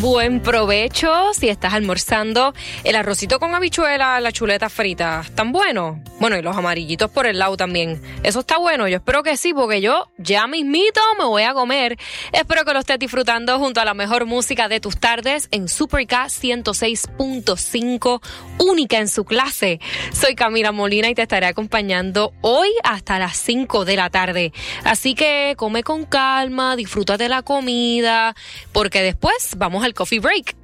Buen provecho si estás almorzando. El arrocito con habichuela, la chuleta frita, ¿están buenos? Bueno, y los amarillitos por el lado también. ¿Eso está bueno? Yo espero que sí, porque yo ya mismito me voy a comer. Espero que lo estés disfrutando junto a la mejor música de tus tardes en Super K 106.5, única en su clase. Soy Camila Molina y te estaré acompañando hoy hasta las 5 de la tarde. Así que come con calma, disfrútate la comida, porque después vamos al coffee break.